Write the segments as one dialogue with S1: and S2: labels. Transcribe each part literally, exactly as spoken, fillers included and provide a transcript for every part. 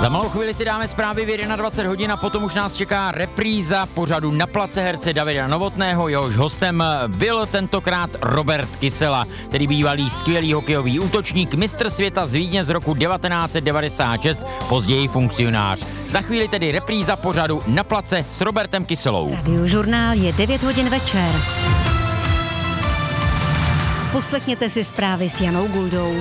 S1: Za malou chvíli si dáme zprávy v dvacet jedna hodin a potom už nás čeká repríza pořadu Na place herce Davida Novotného. Jehož hostem byl tentokrát Robert Kysela, tedy bývalý skvělý hokejový útočník, mistr světa z Vídně z roku devatenáct set devadesát šest, později funkcionář. Za chvíli tedy repríza pořadu Na place s Robertem Kyselou.
S2: Radiožurnál je devět hodin večer. Poslechněte si zprávy s Janou Guldou.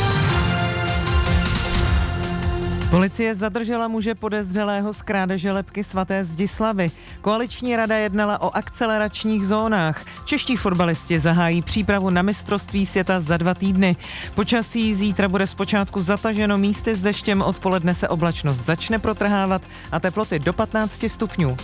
S3: Policie zadržela muže podezřelého z krádeže lebky svaté Zdislavy. Koaliční rada jednala o akceleračních zónách. Čeští fotbalisti zahájí přípravu na mistrovství světa za dva týdny. Počasí zítra bude zpočátku zataženo, místy s deštěm, odpoledne se oblačnost začne protrhávat a teploty do patnáct stupňů.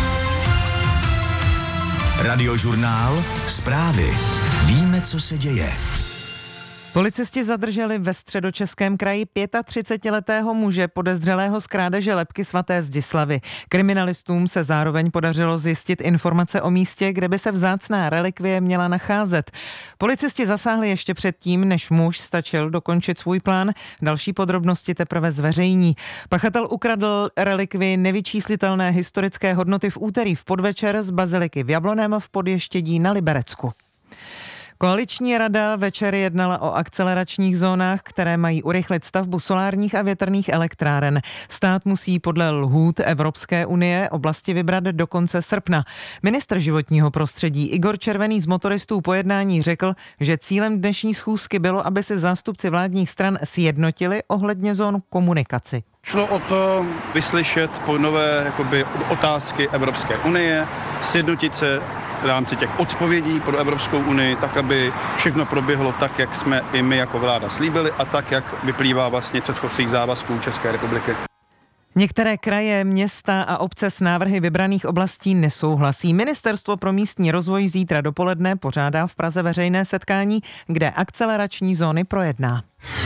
S4: Radiožurnál, zprávy. Víme, co se děje.
S3: Policisti zadrželi ve Středočeském kraji třicetiletého muže podezřelého z krádeže lebky svaté Zdislavy. Kriminalistům se zároveň podařilo zjistit informace o místě, kde by se vzácná relikvie měla nacházet. Policisti zasáhli ještě předtím, než muž stačil dokončit svůj plán. Další podrobnosti teprve zveřejní. Pachatel ukradl relikvii nevyčíslitelné historické hodnoty v úterý v podvečer z baziliky v Jablonném v Podještědí na Liberecku. Koaliční rada večer jednala o akceleračních zónách, které mají urychlit stavbu solárních a větrných elektráren. Stát musí podle lhůt Evropské unie oblasti vybrat do konce srpna. Ministr životního prostředí Igor Červený z Motoristů po jednání řekl, že cílem dnešní schůzky bylo, aby se zástupci vládních stran sjednotili ohledně zón komunikaci.
S5: Šlo o to vyslyšet po nové jakoby, otázky Evropské unie, sjednotit se v rámci těch odpovědí pro Evropskou unii, tak, aby všechno proběhlo tak, jak jsme i my jako vláda slíbili a tak, jak vyplývá vlastně předchozích závazků České republiky.
S3: Některé kraje, města a obce s návrhy vybraných oblastí nesouhlasí. Ministerstvo pro místní rozvoj zítra dopoledne pořádá v Praze veřejné setkání, kde akcelerační zóny projedná.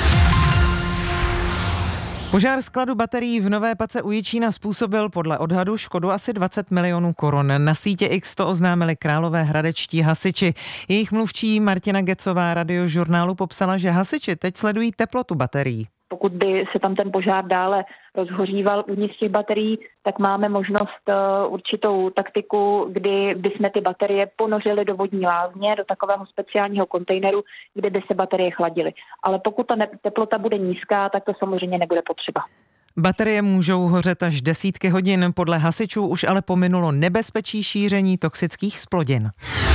S3: Požár skladu baterií v Nové Pace u Jičína způsobil podle odhadu škodu asi dvacet milionů korun. Na sítě X to oznámili královéhradečtí hasiči. Jejich mluvčí Martina Gecová Radiožurnálu popsala, že hasiči teď sledují teplotu baterií.
S6: Pokud by se tam ten požár dále rozhoříval uvnitř těch baterií, tak máme možnost uh, určitou taktiku, kdy bychom ty baterie ponořili do vodní lázně, do takového speciálního kontejneru, kde by se baterie chladily. Ale pokud ta teplota bude nízká, tak to samozřejmě nebude potřeba.
S3: Baterie můžou hořet až desítky hodin, podle hasičů už ale pominulo nebezpečí šíření toxických splodin.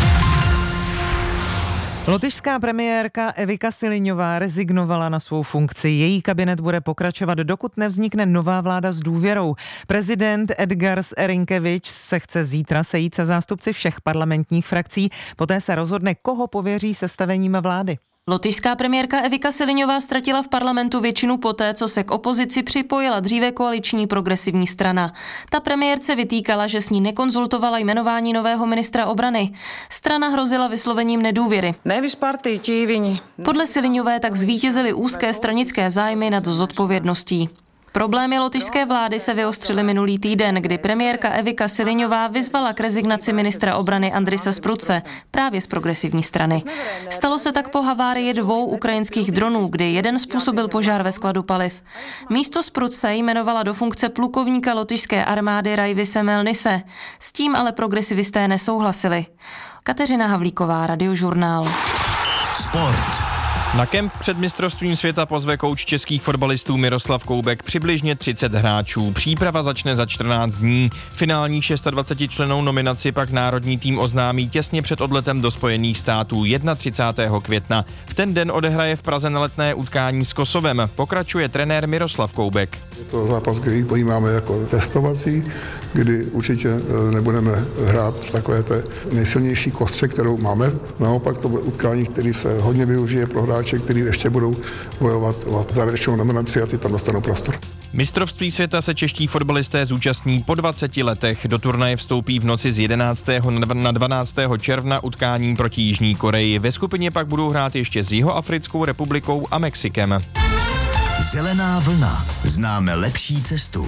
S3: Lotyšská premiérka Evika Siliňová rezignovala na svou funkci. Její kabinet bude pokračovat, dokud nevznikne nová vláda s důvěrou. Prezident Edgars Rinkevič se chce zítra sejít se zástupci všech parlamentních frakcí. Poté se rozhodne, koho pověří sestavením vlády.
S7: Lotyšská premiérka Evika Siliňová ztratila v parlamentu většinu poté, co se k opozici připojila dříve koaliční progresivní strana. Ta premiérce vytýkala, že s ní nekonzultovala jmenování nového ministra obrany. Strana hrozila vyslovením nedůvěry. Podle Siliňové tak zvítězily úzké stranické zájmy nad zodpovědností. Problémy lotyšské vlády se vyostřily minulý týden, kdy premiérka Evika Siliňová vyzvala k rezignaci ministra obrany Andrise Spruce, právě z progresivní strany. Stalo se tak po havárii dvou ukrajinských dronů, kdy jeden způsobil požár ve skladu paliv. Místo Spruce jmenovala do funkce plukovníka lotyšské armády Raivise Melnise. S tím ale progresivisté nesouhlasili. Kateřina Havlíková, Radiožurnál.
S4: Sport.
S8: Na kemp před mistrovstvím světa pozve kouč českých fotbalistů Miroslav Koubek přibližně třicet hráčů. Příprava začne za čtrnáct dní. Finální dvacetišestičlennou nominaci pak národní tým oznámí těsně před odletem do Spojených států třicátého prvního května. V ten den odehraje v Praze neletné utkání s Kosovem. Pokračuje trenér Miroslav Koubek.
S9: Je to zápas, který pojímáme jako testovací, kdy určitě nebudeme hrát v takové té nejsilnější kostře, kterou máme. Naopak to bude utkání, který se hodně využije pro hráče, kteří ještě budou bojovat o závěrečnou nominaci a ty tam dostanou prostor.
S8: Mistrovství světa se čeští fotbalisté zúčastní po dvaceti letech. Do turnaje vstoupí v noci z jedenáctého na dvanáctého června utkáním proti Jižní Koreji. Ve skupině pak budou hrát ještě s Jihoafrickou republikou a Mexikem.
S4: Zelená vlna. Známe lepší cestu.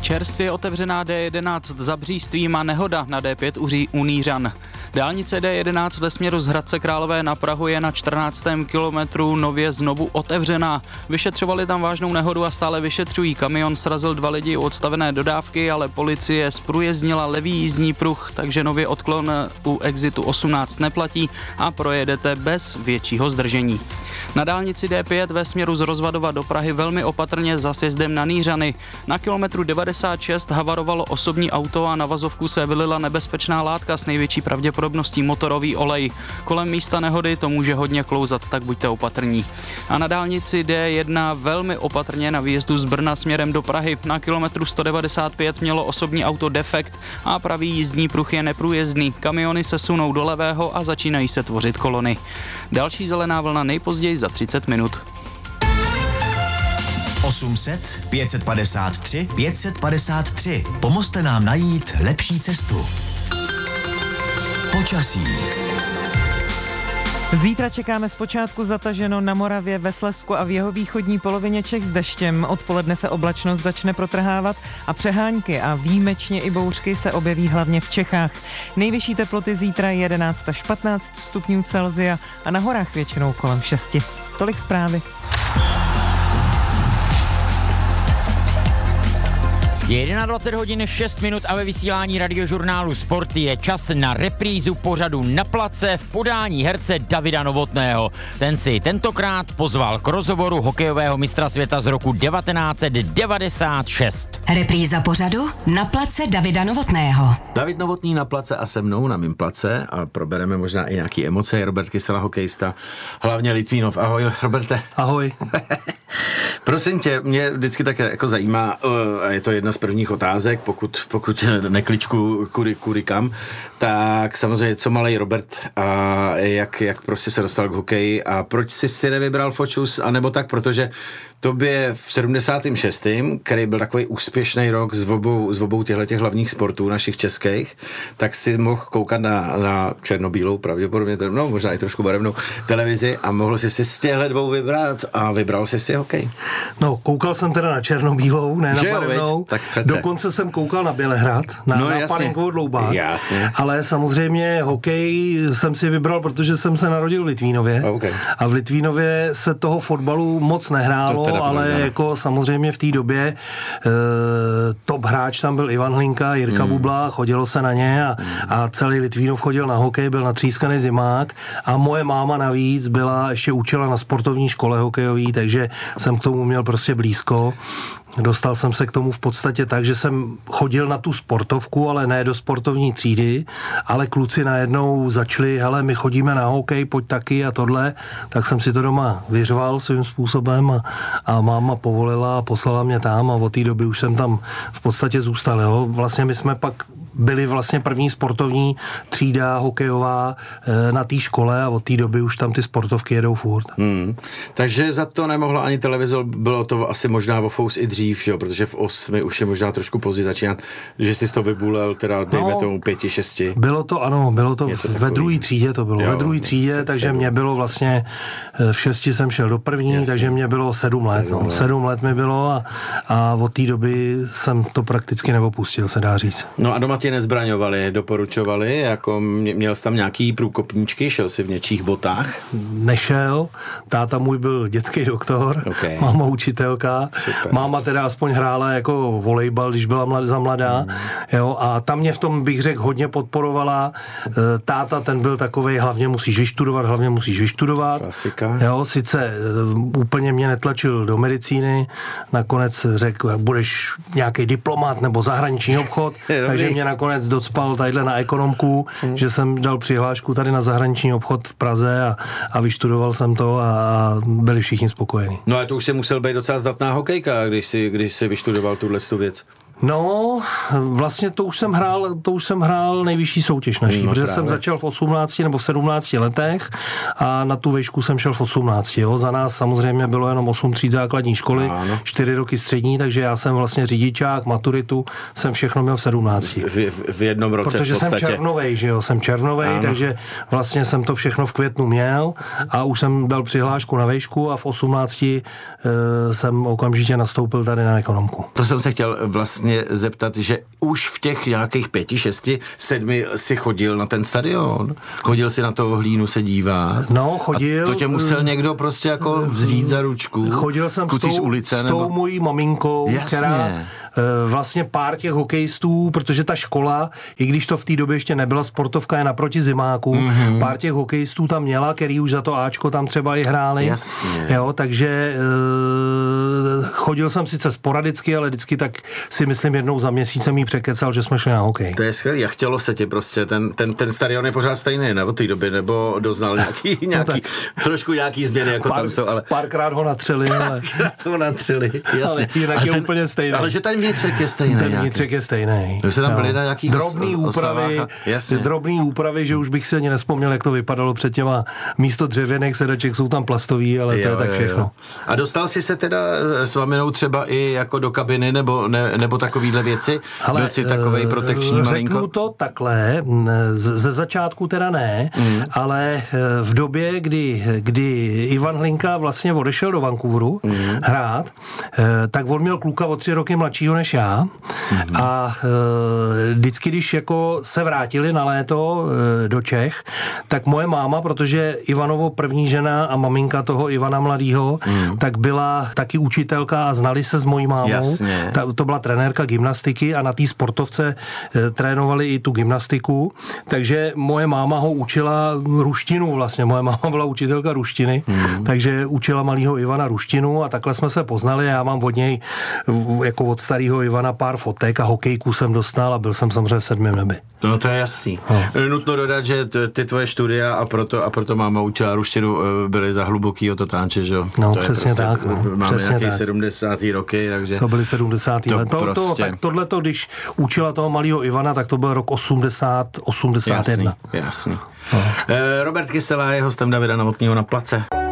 S10: Čerstvě otevřená D jedenáct za Břístvím a nehoda na D pět u Nířan. Dálnice D jedenáct ve směru z Hradce Králové na Prahu je na čtrnáctém kilometru nově znovu otevřená. Vyšetřovali tam vážnou nehodu a stále vyšetřují. Kamion srazil dva lidi u odstavené dodávky, ale policie zprůjezdnila levý jízdní pruh, takže nově odklon u exitu osmnáct neplatí a projedete bez většího zdržení. Na dálnici D pět ve směru z Rozvadova do Prahy velmi opatrně za sjezdem na Nířany. Na kilometru devadesát šest havarovalo osobní auto a na vazovku se vylila nebezpečná látka s největší pravděpodobností motorový olej. Kolem místa nehody to může hodně klouzat, tak buďte opatrní. A na dálnici D jedna velmi opatrně na výjezdu z Brna směrem do Prahy. Na kilometru sto devadesát pět mělo osobní auto defekt a pravý jízdní pruh je neprůjezdný. Kamiony se sunou do levého a začínají se tvořit kolony. Další zelená vlna nejpozději za třicet minut.
S4: osm set, pět set padesát tři, pět set padesát tři. Pomozte nám najít lepší cestu. Počasí.
S3: Zítra čekáme zpočátku zataženo na Moravě, ve Slezsku a v jeho východní polovině Čech s deštěm. Odpoledne se oblačnost začne protrhávat a přehánky a výjimečně i bouřky se objeví hlavně v Čechách. Nejvyšší teploty zítra jedenáct až patnáct stupňů Celsia a na horách většinou kolem šesti. Tolik zprávy.
S1: Je dvacet jedna hodin šest minut a ve vysílání radiožurnálu Sport je čas na reprízu pořadu Na place v podání herce Davida Novotného. Ten si tentokrát pozval k rozhovoru hokejového mistra světa z roku devatenáct set devadesát šest.
S11: Repríza pořadu Na place Davida Novotného.
S12: David Novotný na place a se mnou na mým place a probereme možná i nějaký emoce. Robert Kysela, hokejista, hlavně Litvínov. Ahoj, Roberte.
S13: Ahoj.
S12: Prosím tě, mě vždycky tak jako zajímá, a je to jedna z prvních otázek, pokud, pokud nekličku kudy, kudy kam, tak samozřejmě co malej Robert a jak, jak prostě se dostal k hokeji a proč jsi si nevybral Fočus, anebo tak, protože tobě v sedmdesátém šestém, který byl takový úspěšný rok z obou, z obou těchto hlavních sportů našich českých, tak si mohl koukat na, na černobílou, pravděpodobně, no možná i trošku barevnou televizi a mohl si si z těchto dvou vybrat a vybral si si hokej.
S13: No, koukal jsem teda na černobílou, ne na
S12: že
S13: barevnou.
S12: Jo, tak přece.
S13: Dokonce jsem koukal na Bělehrad, na,
S12: no,
S13: na Panenkovo Dloubák.
S12: Jasně.
S13: Ale samozřejmě hokej jsem si vybral, protože jsem se narodil v Litvínově.
S12: Okay.
S13: A v Litvínově se toho fotbalu moc nehrálo, ale pravda. Jako samozřejmě v té době e, top hráč tam byl Ivan Hlinka, Jirka mm. Bubla, chodilo se na ně a, mm. a celý Litvínov chodil na hokej, byl natřískaný zimák a moje máma navíc byla, ještě učila na sportovní škole hokejový, takže jsem k tomu měl prostě blízko. Dostal jsem se k tomu v podstatě tak, že jsem chodil na tu sportovku, ale ne do sportovní třídy, ale kluci najednou začali, hele, my chodíme na hokej, pojď taky a tohle, tak jsem si to doma vyřval svým způsobem a, a máma povolila a poslala mě tam a od té doby už jsem tam v podstatě zůstal, jo. Vlastně my jsme pak byli vlastně první sportovní třída hokejová e, na té škole a od té doby už tam ty sportovky jedou furt.
S12: Hmm. Takže za to nemohla ani televizor, bylo to asi možná o fous i dřív, že jo? Protože v osmi už je možná trošku později začínat, že jsi to vybulel, teda dejme no, tomu pěti, šesti.
S13: Bylo to, ano, bylo to Něco ve takový. druhé třídě to bylo, jo, ve druhé třídě, se, takže sedm. Mě bylo vlastně, v šesti jsem šel do první, Jasně. takže mě bylo sedm let, sedm, no. let. sedm let mi bylo a, a od té doby jsem to prakticky neopustil, se dá říct.
S12: No a doma tě nezbraňovali, doporučovali, jako měl jsi tam nějaký průkopníčky, šel jsi v něčích botách?
S13: Nešel, táta můj byl dětský doktor, okay. máma učitelka, Super. máma teda aspoň hrála jako volejbal, když byla mlad, za mladá, mm. jo, a tam mě v tom, bych řekl, hodně podporovala. Táta, ten byl takovej, hlavně musíš vyštudovat, hlavně musíš vyštudovat.
S12: Klasika.
S13: Jo, sice úplně mě netlačil do medicíny, nakonec řekl, budeš nějaký diplomát nebo zahraniční obchod, takže mě nakonec docpal tadyhle na ekonomku, mm. že jsem dal přihlášku tady na zahraniční obchod v Praze a, a vyštudoval jsem to a, a byli všichni spokojení.
S12: No a to už se musel být docela zdatná hokejka, když si, když si vyštudoval tuhletu věc.
S13: No, vlastně to už jsem hrál, to už jsem hrál nejvyšší soutěž naší, no, protože právě. jsem začal v osmnácti nebo v sedmnácti letech a na tu vejšku jsem šel v osmnácti, jo. Za nás samozřejmě bylo jenom osm tříd základní školy, ano. čtyři roky střední, takže já jsem vlastně řidičák, maturitu, jsem všechno měl v sedmnácti.
S12: V, v, v jednom roce
S13: protože
S12: v podstatě.
S13: jsem červnovej, že jo, jsem červnovej, ano. takže vlastně jsem to všechno v květnu měl a už jsem dal přihlášku na vejšku a v osmnácti e, jsem okamžitě nastoupil tady na ekonomku.
S12: To jsem se chtěl vlastně vlastně zeptat, že už v těch nějakých pěti, šesti, sedmi si chodil na ten stadion, chodil si na toho Hlínu se dívat.
S13: No, chodil.
S12: A to tě musel někdo prostě jako vzít za ručku.
S13: Chodil jsem s tou,
S12: z ulice,
S13: s tou nebo... mojí maminkou,
S12: Jasně.
S13: která vlastně pár těch hokejistů, protože ta škola, i když to v té době ještě nebyla sportovka, je naproti zimáku, mm-hmm. pár těch hokejistů tam měla, který už za to Ačko tam třeba i hráli.
S12: Jasně.
S13: Jo, takže e, chodil jsem sice sporadicky, ale vždycky tak si myslím jednou za měsícem jí překecal, že jsme šli na hokej.
S12: To je skvělý. A chtělo se ti prostě, ten, ten, ten stadion je pořád stejný, ne, od té doby, nebo doznal nějaký, nějaký no trošku nějaký změny, jako pár, tam jsou, ale...
S13: Párkrát ho natřeli, ale...
S12: Párkrát ho natřeli, jasně.
S13: Ale jinak ale je ten, úplně stejný.
S12: Ale že ten vnitřek je stejný.
S13: Ten vnitřek je stejný.
S12: Už se tam byly na nějakých
S13: drobný
S12: os,
S13: úpravy, drobný úpravy, že už bych si ani nespomněl, jak to vypadalo před těma místo dřevěných sedaček jsou tam plastový, ale jo, to je tak všechno. Jo.
S12: A dostal jsi se teda s maminou třeba i jako do kabiny nebo, ne, nebo takovýhle věci? Ale byl jsi takovej protekční malinko?
S13: Řeknu to takhle, ze začátku teda ne, mm. ale v době, kdy, kdy Ivan Hlinka vlastně odešel do Vancouveru mm. hrát, tak on měl kluka o tři roky mladšího než já mm. a vždycky, když jako se vrátili na léto do Čech, tak moje máma, protože Ivanovo první žena a maminka toho Ivana mladýho, mm. tak byla taky učitelka a znali se s mojí mámou. Ta, to byla trenérka gymnastiky a na té sportovce e, trénovali i tu gymnastiku, takže moje máma ho učila ruštinu vlastně. Moje máma byla učitelka ruštiny, mm. takže učila malýho Ivana ruštinu a takhle jsme se poznali. Já mám od něj jako od starého Ivana pár fotek a hokejku jsem dostal a byl jsem samozřejmě v sedmém nebi.
S12: No to je jasný. No. Nutno dodat, že ty tvoje studia a proto, a proto máma učila ruštinu byly za hlubokýho totánče, že jo?
S13: No
S12: to
S13: přesně prostě, tak. No,
S12: máme
S13: přesně
S12: nějaký
S13: tak.
S12: sedmdesátý roky, takže...
S13: To byly sedmdesátý let. To,
S12: prostě...
S13: to, tak tohleto, když učila toho malého Ivana, tak to byl rok osmdesát, osmdesát jedna.
S12: Jasný, jasný. No. Robert Kysela je hostem Davida Novotného na Place.